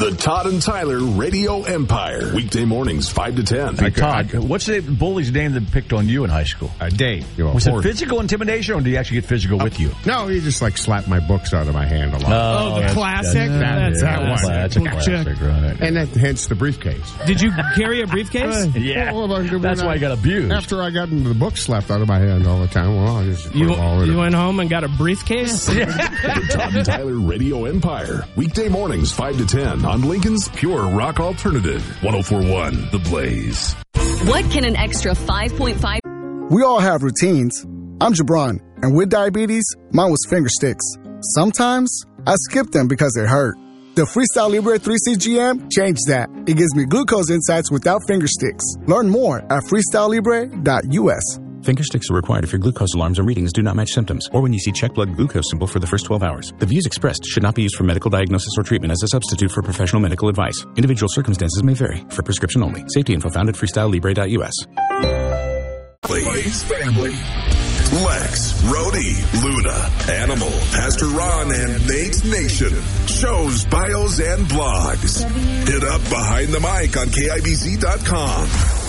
The Todd and Tyler Radio Empire. Weekday mornings, 5 to 10. Hey, Todd, what's the bully's name that picked on you in high school? Dave. Was it physical intimidation, or did he actually get physical with you? No, he just slapped my books out of my hand a lot. The classic? That's a classic, right? And hence the briefcase. Did you carry a briefcase? Yeah. That's why I got abused. After I got the books slapped out of my hand all the time, well, I just You went home and got a briefcase? The Todd and Tyler Radio Empire. Weekday mornings, 5 to 10 on Lincoln's Pure Rock Alternative. 104.1 The Blaze. What can an extra 5.5... We all have routines. I'm Jabron, and with diabetes, mine was finger sticks. Sometimes, I skip them because they hurt. The Freestyle Libre 3CGM changed that. It gives me glucose insights without finger sticks. Learn more at freestylelibre.us. Finger sticks are required if your glucose alarms or readings do not match symptoms, or when you see check blood glucose symbol for the first 12 hours. The views expressed should not be used for medical diagnosis or treatment as a substitute for professional medical advice. Individual circumstances may vary. For prescription only. Safety info found at freestylelibre.us. Blaze family. Lex, Rhodey, Luna, Animal, Pastor Ron, and Nate Nation. Shows, bios, and blogs. Hit up Behind the Mic on KIBZ.com.